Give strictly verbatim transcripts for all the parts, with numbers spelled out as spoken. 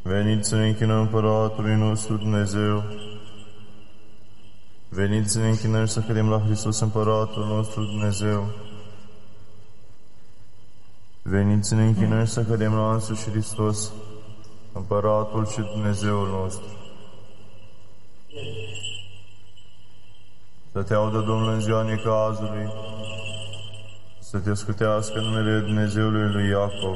Veniți să ne închinăm Împăratului nostru Dumnezeu. Veniți să ne închinăm și să credem la Hristos Împăratul nostru Dumnezeu. Veniți să ne închinăm și să credem la însuși Hristos, Împăratul și Dumnezeul nostru. Să te audă Domnul în ziua necazului, să te scutească în numele Dumnezeului lui Iacov.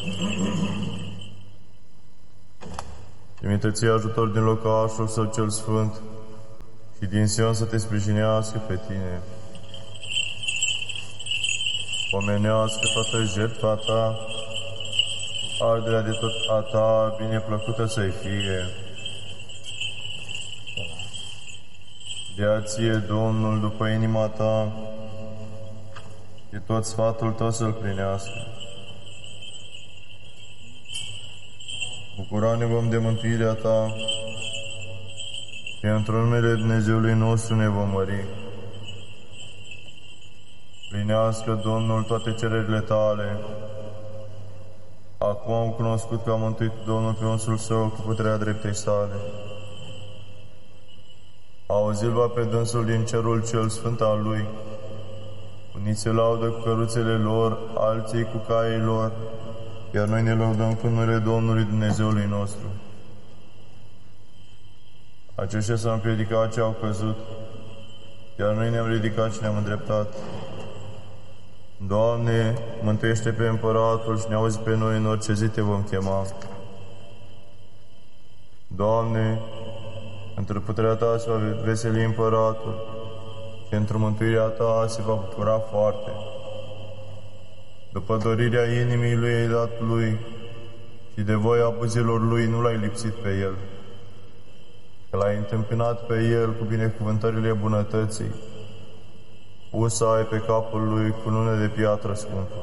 Trimite-ți ajutor din locașul Său cel Sfânt și din Sion să te sprijinească pe tine. Pomenească toată jertfa ta, arderea de tot a ta, bineplăcută să-i fie. Dea ție, Domnul, după inima ta, și tot sfatul tău să-l plinească. Bucura ne vom de mântuirea ta și într-un numele Dumnezeului nostru ne vom mări. Plinească, Domnul, toate cererile tale. Acum am cunoscut că a mântuit Domnul pe unsul Său cu puterea dreptei sale. Auzi-l va pe dânsul din cerul cel sfânt al Lui. Unii se laudă cu căruțele lor, alții cu caii lor, iar noi ne lăudăm cu numele Domnului Dumnezeului nostru. Aceștia s-au împiedicat ce au căzut, iar noi ne-am ridicat și ne-am îndreptat. Doamne, mântuiește pe Împăratul și ne auzi pe noi în orice zi te vom chema. Doamne, într-o puterea ta se va veseli Împăratul și într-o mântuirea ta se va bucura foarte. După dorirea inimii lui ai dat lui și de voia buzilor lui nu l-ai lipsit pe el, că l-ai întâmpinat pe el cu binecuvântările bunătății, pus ai pe capul lui cu lune de piatră scumpă.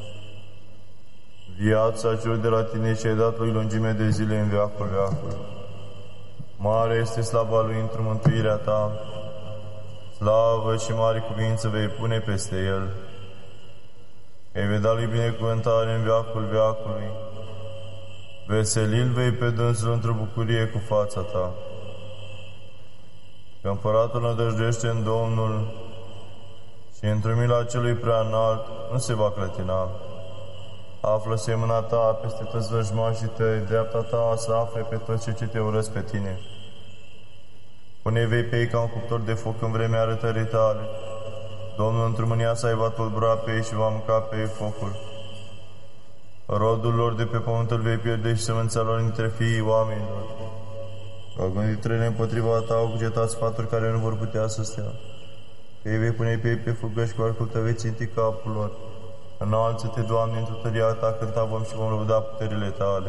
Viața celor de la tine și ai dat lui lungime de zile în veacul veacului. Mare este slava lui într-o mântuirea ta, slavă și mare cuvință vei pune peste el. Îi vei da lui binecuvântare în veacul veacului. Veselil vei pe dânsul într-o bucurie cu fața ta. Că Împăratul nădăjduiește în Domnul și într-o mila celui prea înalt nu se va clătina. Află-se mâna ta peste toți vrăjmașii tăi, dreapta ta să afle pe toți cei ce te urăsc pe tine. Pune vei pe ei ca un cuptor de foc în vremea arătării tale. Domnul într-o mânia sa îi va tulbura pe ei și va mânca pe ei focul. Rodul lor de pe pământul vei pierde și sămânța lor între fiii oamenilor. Au gândit rele împotriva ta, au cugetat sfaturi care nu vor putea să stea. Ei vei pune pe ei pe fugă și cu arcul tău vei ținti capul lor. Înalță-te, Doamne, într-o tăria ta, cânta vom și vom lăuda puterile tale.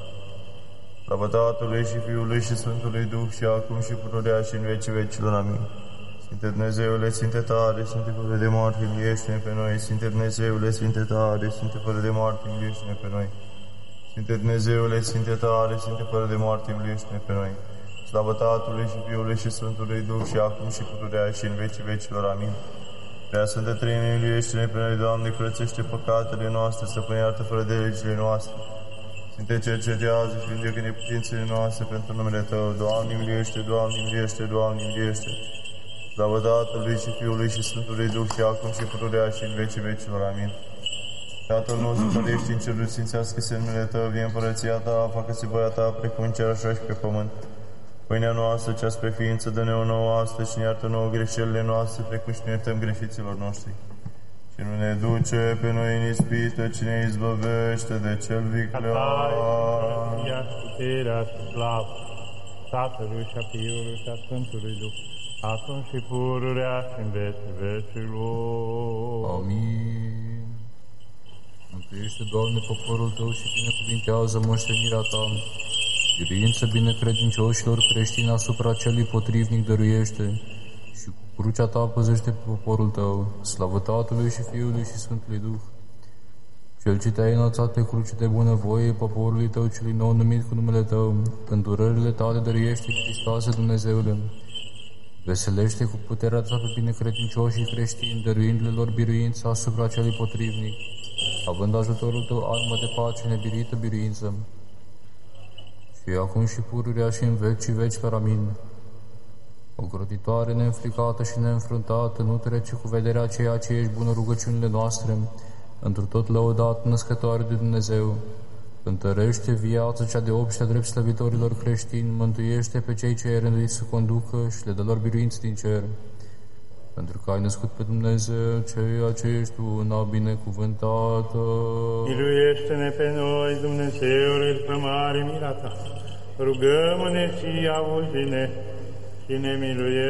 Slavă Tatălui și Fiului și Sfântului Duh și acum și pururea și în vecii vecilor. Amin. Sfinte Dumnezeule, Sfinte tare, Sfinte fără de moarte, miliește-ne pe noi. Sfinte Dumnezeule, Sfinte tare, Sfinte fără de moarte, miliește-ne pe noi. Sfinte Dumnezeule, Sfinte tare, Sfinte fără de moarte, miliește-ne pe noi. Slavă Tatălui și Fiului și Sfântului Duh și acum și pururea și în vecii vecilor. Amin. Prea Sfântă Treime, miliește-ne pe noi, Doamne, curățește păcatele noastre, stăpâne iartă fără de legile noastre. Sfinte, cercetează și vindecă neputințele noastre pentru numele Tău. Doamne, miliește, Doamne, miliește, Doamne, miliește. Slavă Tatălui și Fiului și Sfântului Duh și acum și pururea și în vecii vecilor. Amin. Tatăl nostru, care ești în cerul, sfințească-se numele Tău, vie împărăția Ta, facă-se voia Ta, precum în cer așa și pe pământ. Pâinea noastră, cea spre ființă, dă-ne-o nouă astăzi și ne iartă nouă greșelile noastre, precum și ne iertăm greșiților noștri. Și nu ne duce pe noi în ispită, ci ne izbăvește de cel viclean. Iar puterea și slavă Tatălui și a Fiului și a Sfântului Duh, acum și pururea și în vecii vecilor. Amin. Mântuiește, Doamne, poporul Tău și binecuvintează moștenirea Ta. Biruință binecredincioșilor creștini asupra celui potrivnic dăruiește și cu crucea Ta păzește pe poporul Tău. Slavă Tatălui și Fiului și Sfântului Duh. Cel ce Te-ai înălțat pe cruce de bunăvoie, poporului Tău celui nou numit cu numele Tău, în durările Tale dăruiește Hristoase, Dumnezeule. Veselește cu puterea Ta pe binecredincioșii creștini, dăruindu-le lor biruință asupra celui potrivnic, având ajutorul Tău armă de pace, nebiruită biruință. și acum și pururea și în veci și veci, per amin. Ocrotitoare, neînfricată și neînfruntată, nu trece cu vederea ceea ce ești bună rugăciunile noastre, întru tot lăudat, născătoare de Dumnezeu. Întărește viața cea de obștea drept slăvitorilor creștini, mântuiește pe cei ce ai rânduit să conducă și le dă lor biruință din cer. Pentru că ai născut pe Dumnezeu, ceea ce ești tu, una binecuvântată. Miluiește-ne pe noi, Dumnezeule, după mare mila ta. Rugăm-ne și auzi-ne și ne miluiește.